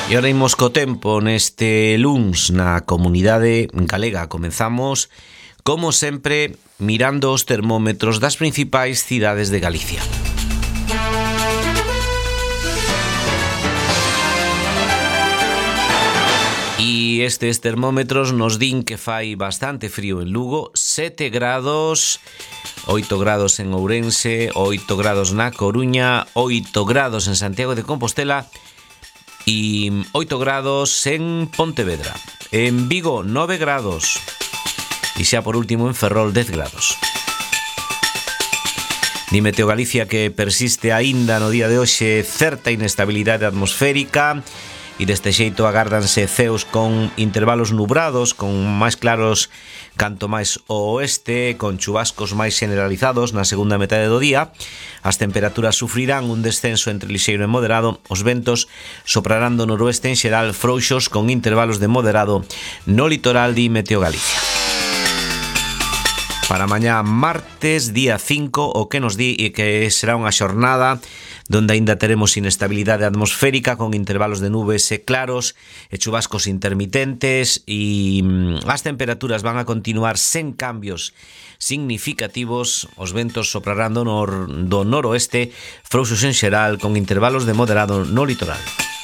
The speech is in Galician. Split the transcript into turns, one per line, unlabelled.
E ora imos co tempo neste luns na comunidade galega. Comenzamos, como sempre, mirando os termómetros das principais cidades de Galicia. E estes termómetros nos din que fai bastante frío en Lugo, 7 grados, 8 grados en Ourense, 8 grados na Coruña, 8 grados en Santiago de Compostela e 8 grados en Pontevedra. En Vigo, 9 grados. E xa por último en Ferrol, 10 grados. Di Meteo Galicia que persiste aínda no día de hoxe certa inestabilidade atmosférica e deste xeito agárdanse ceos con intervalos nubrados, con máis claros canto máis ao oeste, con chubascos máis generalizados na segunda metade do día. As temperaturas sufrirán un descenso entre lixeiro e moderado. Os ventos soprarán do noroeste en xeral frouxos con intervalos de moderado no litoral, di Meteo Galicia. Para mañá martes, día 5, o que nos di é que será unha xornada donde aínda teremos inestabilidade atmosférica con intervalos de nubes e claros e chubascos intermitentes, e as temperaturas van a continuar sen cambios significativos. Os ventos soprarán do noroeste, frouxos en xeral con intervalos de moderado no litoral.